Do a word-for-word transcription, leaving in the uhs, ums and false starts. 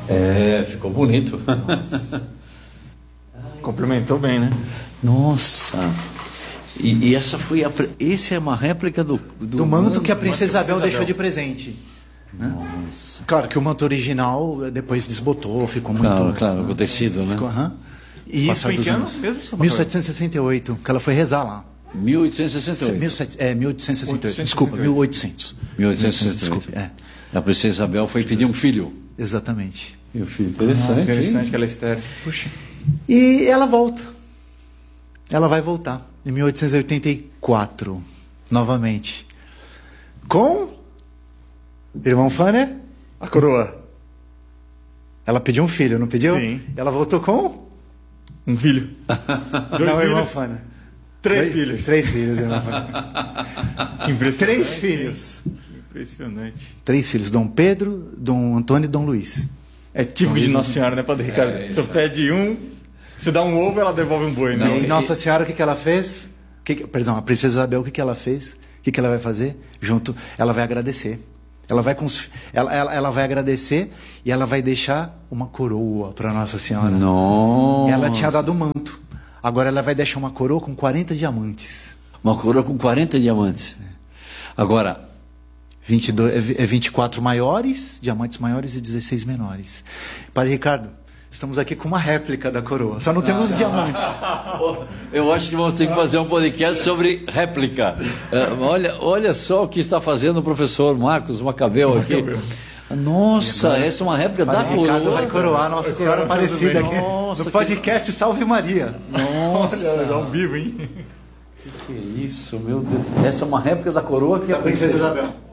É, ficou bonito. Nossa. Complementou bem, né? Nossa. E, e essa foi a, esse é uma réplica do do, do manto que a princesa Isabel Isabel deixou de presente. Né? Nossa. Claro que o manto original depois desbotou, ficou muito... Claro, claro, o tecido, né? Ficou, aham. E isso foi em que ano mesmo? mil setecentos e sessenta e oito, que ela foi rezar lá. mil oitocentos e sessenta e oito. mil e setecentos, é, mil oitocentos e sessenta e oito. oitocentos e Desculpa, sessenta e oito. mil e oitocentos. mil oitocentos e sessenta e oito. Desculpe, é. A princesa Isabel foi pedir um filho. Exatamente. E o filho, interessante, Ah, interessante hein? que ela é estéril. Puxa. E ela volta. Ela vai voltar em mil oitocentos e oitenta e quatro, novamente. Com irmão Fanner. A coroa. Ela pediu um filho, não pediu? Sim. Ela voltou com? Um filho. Dois não, irmão filhos. Fanner. Três Dois- filhos. Três filhos, irmão Fanner. Que impressionante. Três filhos. Impressionante. Três filhos, Dom Pedro, Dom Antônio e Dom Luís. É típico de Nossa Senhora, né, Padre Ricardo? É, Se eu pede um, se eu dar um ovo, ela devolve um boi, né? E Nossa Senhora, o que, que ela fez? O que que- perdão, a princesa Isabel, o que, que ela fez? O que, que ela vai fazer? Junto, ela vai agradecer. Ela vai, cons- ela, ela, ela vai agradecer e ela vai deixar uma coroa para Nossa Senhora. Nossa. Ela tinha dado o manto. Agora ela vai deixar uma coroa com quarenta diamantes. Uma coroa com quarenta diamantes. Agora, vinte e dois, é vi- é vinte e quatro maiores, diamantes maiores e dezesseis menores. Padre Ricardo, estamos aqui com uma réplica da coroa. Só não temos os diamantes. eu acho que vamos ter que fazer um podcast sobre réplica. É, olha, olha só o que está fazendo o professor Marcos Macabeu aqui. Nossa, essa é uma réplica da Padre Ricardo vai coroa. coroar a Nossa Senhora Aparecida aqui Nossa, no podcast Salve Maria. Nossa, Olha, ao vivo, hein? que isso, meu Deus. Essa é uma réplica da coroa que Da a Princesa princesa Isabel.